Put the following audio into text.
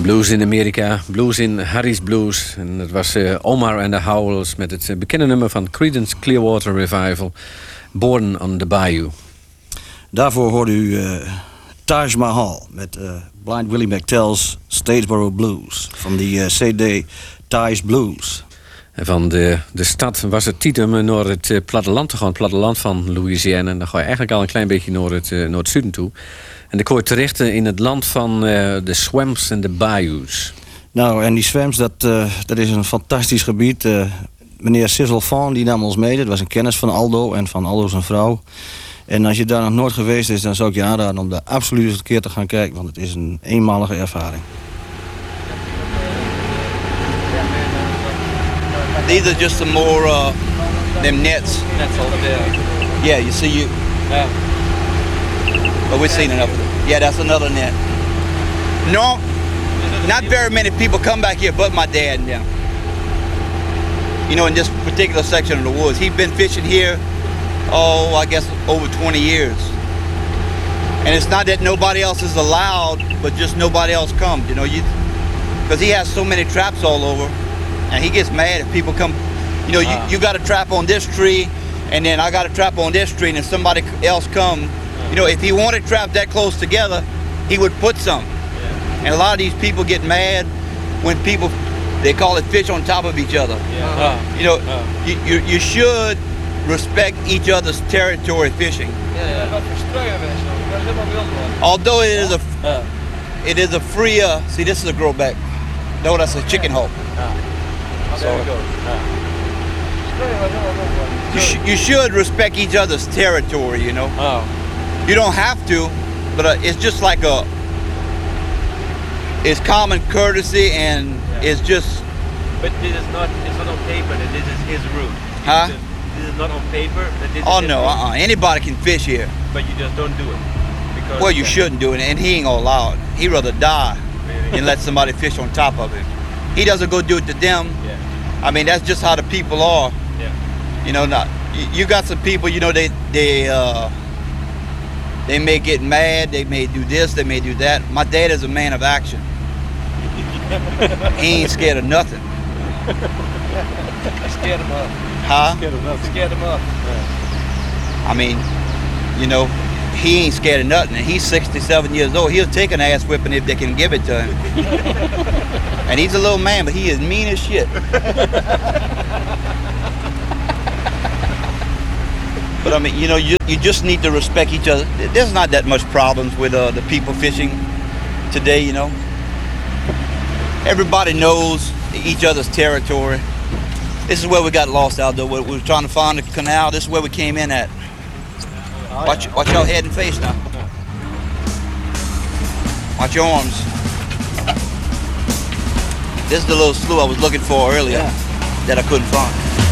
Blues in Amerika, blues in Harry's Blues. En dat was Omar and the Howls met het bekende nummer van Creedence Clearwater Revival, Born on the Bayou. Daarvoor hoorde u Taj Mahal met Blind Willie McTell's Statesboro Blues van die CD Taj's Blues. En van de stad was het titelnummer naar het platteland te gaan, het platteland van Louisiana. En dan ga je eigenlijk al een klein beetje naar het zuiden toe. En dan kom je terecht in het land van de swamps en de bayous. Nou, en die swamps, dat is een fantastisch gebied. Meneer Cecil Fawn, die nam ons mee. Dat was een kennis van Aldo en van Aldo zijn vrouw. En als je daar nog nooit geweest is, dan zou ik je aanraden om daar absoluut eens een keer te gaan kijken. Want het is een eenmalige ervaring. These are just some more them nets. Nets over there. Yeah, you see you. Yeah. But we've seen enough of it. Yeah, that's another net. No, not very many people come back here but my dad. Yeah. You know, in this particular section of the woods. He's been fishing here, I guess over 20 years. And it's not that nobody else is allowed, but just nobody else comes, you know, because he has so many traps all over, and he gets mad if people come. You know, you got a trap on this tree, and then I got a trap on this tree, and if somebody else come, you know, if he wanted traps that close together, he would put some. Yeah. And a lot of these people get mad when people, they call it fish on top of each other. Yeah. You know, you should respect each other's territory fishing. Although it is a free. See, this is a growback. No, that's a chicken hawk. There we go. You should respect each other's territory. You know. You don't have to, but it's just like it's common courtesy and it's just. But this is not. It's not on paper that this is his route. Huh? This is not on paper that this. Oh is no, anybody can fish here. But you just don't do it. Because Well, you shouldn't do it, and he ain't gonna allow it. He'd rather die than let somebody fish on top of him. He doesn't go do it to them. Yeah. I mean, that's just how the people are. Yeah. You know, not you got some people. You know, they may get mad. They may do this. They may do that. My dad is a man of action. He ain't scared of nothing. Scared him up. Huh? Scared him up. Yeah. I mean, you know, he ain't scared of nothing. And he's 67 years old. He'll take an ass whipping if they can give it to him. And he's a little man, but he is mean as shit. But I mean, you know, you just need to respect each other. There's not that much problems with the people fishing today, you know. Everybody knows each other's territory. This is where we got lost out there. We were trying to find the canal. This is where we came in at. Watch your head and face now. Watch your arms. This is the little slough I was looking for earlier that I couldn't find.